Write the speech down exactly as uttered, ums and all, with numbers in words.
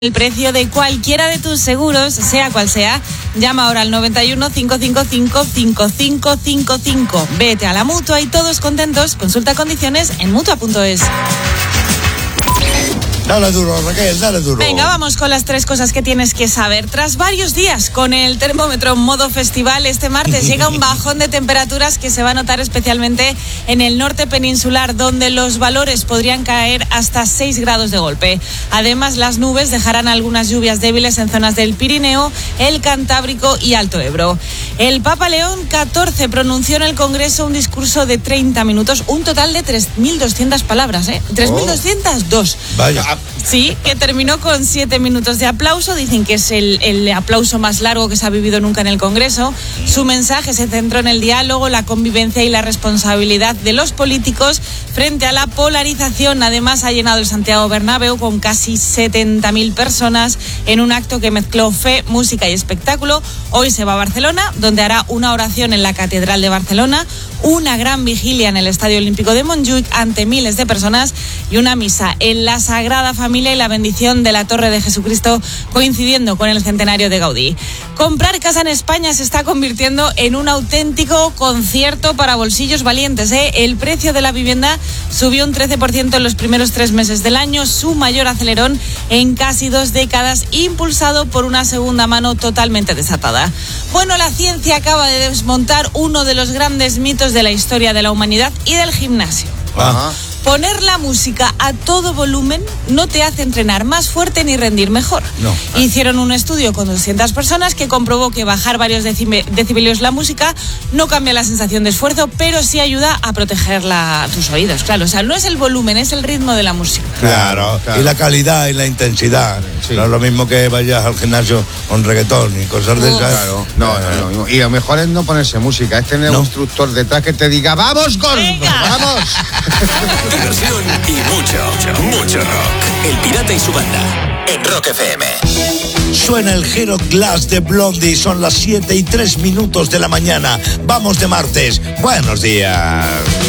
El precio de cualquiera de tus seguros, sea cual sea, llama ahora al noventa y uno, cinco cinco cinco, cinco cinco cinco cinco. Vete a la Mutua y todos contentos. Consulta condiciones en mutua punto es. Dale duro, Raquel, dale duro. Venga, vamos con las tres cosas que tienes que saber. Tras varios días con el termómetro modo festival, este martes llega un bajón de temperaturas que se va a notar especialmente en el norte peninsular, donde los valores podrían caer hasta seis grados de golpe. Además, las nubes dejarán algunas lluvias débiles en zonas del Pirineo, el Cantábrico y Alto Ebro. El Papa León catorce pronunció en el Congreso un discurso de treinta minutos, un total de tres mil doscientas palabras, ¿eh? tres mil doscientos dos. Vaya. Sí, que terminó con siete minutos de aplauso. Dicen que es el, el aplauso más largo que se ha vivido nunca en el Congreso. Su mensaje se centró en el diálogo, la convivencia y la responsabilidad de los políticos frente a la polarización. Además, ha llenado el Santiago Bernabéu con casi setenta mil personas en un acto que mezcló fe, música y espectáculo. Hoy se va a Barcelona, donde hará una oración en la Catedral de Barcelona, una gran vigilia en el Estadio Olímpico de Montjuïc ante miles de personas y una misa en la Sagrada Familia y la bendición de la Torre de Jesucristo, coincidiendo con el centenario de Gaudí. Comprar casa en España se está convirtiendo en un auténtico concierto para bolsillos valientes, ¿eh? El precio de la vivienda subió un trece por ciento en los primeros tres meses del año, su mayor acelerón en casi dos décadas, impulsado por una segunda mano totalmente desatada. Bueno, la ciencia acaba de desmontar uno de los grandes mitos de la historia de la humanidad y del gimnasio. Ajá. Poner la música a todo volumen no te hace entrenar más fuerte ni rendir mejor. No. Hicieron un estudio con doscientas personas que comprobó que bajar varios decime, decibelios la música no cambia la sensación de esfuerzo, pero sí ayuda a proteger la, tus oídos. Claro, o sea, no es el volumen, es el ritmo de la música. Claro, claro. Y la calidad y la intensidad. Sí. No es lo mismo que vayas al gimnasio con reggaetón y cosas de esas. Claro. No, no, no. Y lo mejor es no ponerse música, es tener no. un instructor detrás que te diga ¡vamos, gordo! ¡Vamos! Diversión y mucho, mucho rock. El Pirata y su banda en Rock F M. Suena el Hero Glass de Blondie. Son las siete y tres minutos de la mañana. Vamos de martes. Buenos días.